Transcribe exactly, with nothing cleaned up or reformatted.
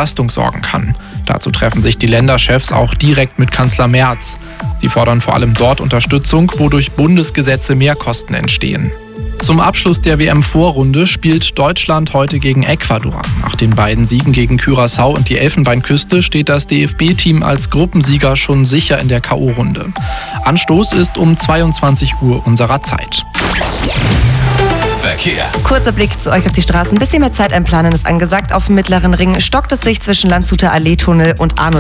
Entlastung sorgen kann. Dazu treffen sich die Länderchefs auch direkt mit Kanzler Merz. Sie fordern vor allem dort Unterstützung, wo durch Bundesgesetze Mehrkosten entstehen. Zum Abschluss der W M-Vorrunde spielt Deutschland heute gegen Ecuador. Nach den beiden Siegen gegen Curaçao und die Elfenbeinküste steht das D F B-Team als Gruppensieger schon sicher in der K O-Runde. Anstoß ist um zweiundzwanzig Uhr unserer Zeit. Verkehr. Kurzer Blick zu euch auf die Straßen. Ein bisschen mehr Zeit einplanen ist angesagt. Auf dem Mittleren Ring stockt es sich zwischen Landshuter Allee-Tunnel und Arnold